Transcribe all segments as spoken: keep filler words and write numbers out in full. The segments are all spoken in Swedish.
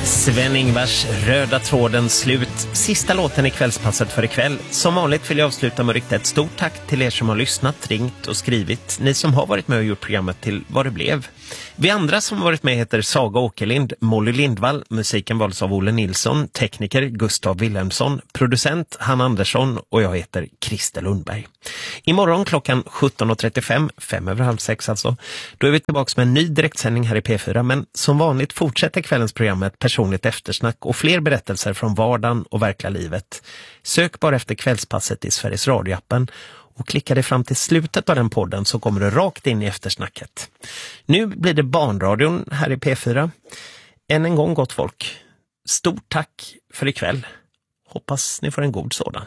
Sven-Ingvars Röda tråden slut. Sista låten i kvällspasset för ikväll. Som vanligt vill jag avsluta med att rikta ett stort tack till er som har lyssnat, ringt och skrivit. Ni som har varit med och gjort programmet till vad det blev. Vi andra som har varit med heter Saga Åkerlind, Molly Lindvall, musiken valdes av Olle Nilsson, tekniker Gustav Wilhelmsson, producent Hanna Andersson och jag heter Christer Lundberg. Imorgon klockan sjutton och trettiofem, fem över halv sex alltså, då är vi tillbaka med en ny direktsändning här i P fyra, men som vanligt fortsätter kvällens program med ett personligt eftersnack och fler berättelser från vardagen och verkliga livet. Sök bara efter kvällspasset i Sveriges Radio-appen och klicka dig fram till slutet av den podden så kommer du rakt in i eftersnacket. Nu blir det barnradion här i P fyra. Än en gång gott folk. Stort tack för ikväll. Hoppas ni får en god sådan.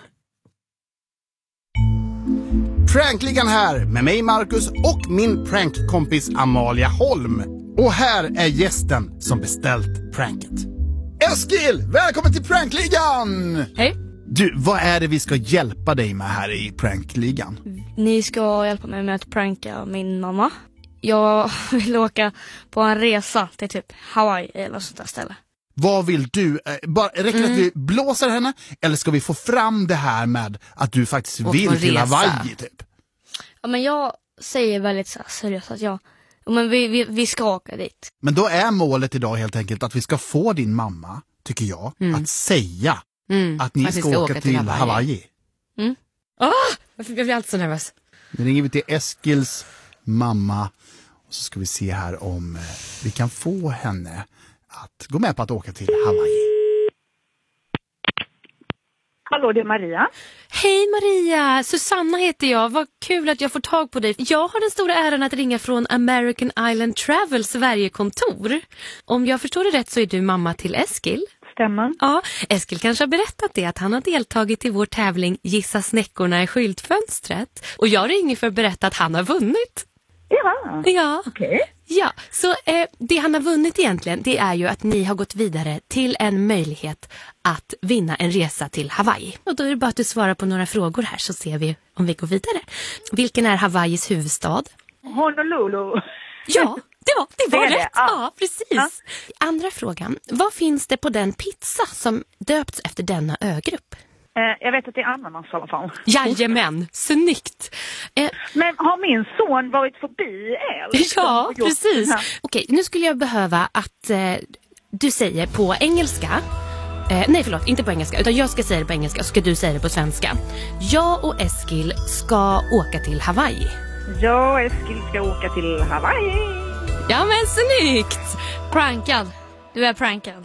Prankligan här med mig Marcus och min prankkompis Amalia Holm. Och här är gästen som beställt pranket. Eskil, välkommen till Prankligan! Hej. Du, vad är det vi ska hjälpa dig med här i Prankligan? Ni ska hjälpa mig med att pranka min mamma. Jag vill åka på en resa till typ Hawaii eller sånt där ställe. Vad vill du? Bara, räcker det mm. att vi blåser henne? Eller ska vi få fram det här med att du faktiskt och vill till Hawaii typ? Ja, men jag säger väldigt så här, seriöst att jag... Men vi, vi, vi ska åka dit. Men då är målet idag helt enkelt att vi ska få din mamma, tycker jag, mm. att säga mm. att ni att ska, ska åka, åka till, till Hawaii. Hawaii. Mm. Åh, jag blir alltid så nervös. Nu ringer vi till Eskils mamma och så ska vi se här om vi kan få henne att gå med på att åka till Hawaii. Hallå, det är Maria. Hej Maria, Susanna heter jag. Vad kul att jag får tag på dig. Jag har den stora äran att ringa från American Island Travel Sverige-kontor. Om jag förstår det rätt så är du mamma till Eskil. Stämmer. Ja, Eskil kanske har berättat det att han har deltagit i vår tävling Gissa snäckorna i skyltfönstret. Och jag ringer för att berätta att han har vunnit. Ja, ja. okej. Okay. Ja, så eh, det han har vunnit egentligen, det är ju att ni har gått vidare till en möjlighet att vinna en resa till Hawaii. Och då är det bara att du svarar på några frågor här så ser vi om vi går vidare. Vilken är Hawaiis huvudstad? Honolulu. Ja, det var, det var det rätt. Det. Ja. Ja, precis. Ja. Andra frågan, vad finns det på den pizza som döpts efter denna ögrupp? Jag vet att det är ananas i alla fall. Jajamän, snyggt. Eh, Men har min son varit förbi er? Ja, precis. Okej, nu skulle jag behöva att eh, du säger på engelska. Eh, nej, förlåt, inte på engelska. Utan jag ska säga det på engelska, så ska du säga det på svenska. Jag och Eskil ska åka till Hawaii. Jag och Eskil ska åka till Hawaii. Ja, men snyggt. Prankad. Du är prankad.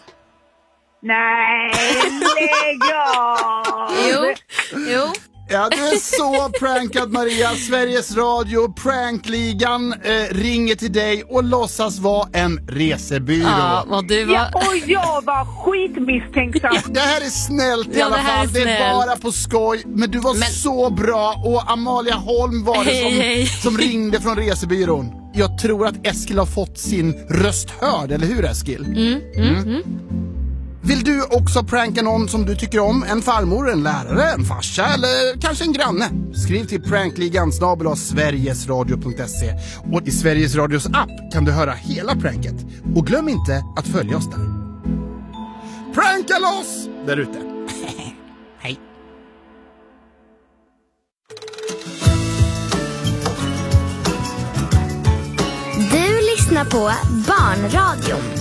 Nej, lägg av! Jo, jo. Ja, du är så prankad Maria. Sveriges Radio, Prankligan eh, ringer till dig och låtsas vara en resebyrå. Ja, vad du var... ja, och jag var skitmisstänksam. Det här är snällt i ja, alla det fall. Är det är bara på skoj. Men du var men... så bra. Och Amalia Holm var det som, hej, hej. som ringde från resebyrån. Jag tror att Eskil har fått sin röst hörd, eller hur Eskil? Mm, mm, mm. mm. Vill du också pranka någon som du tycker om? En farmor, en lärare, en farsa eller kanske en granne? Skriv till prankligan snabel-a sverigesradio punkt se. Och i Sveriges Radios app kan du höra hela pranket. Och glöm inte att följa oss där. Pranka loss där ute. Hej. Du lyssnar på Barnradion.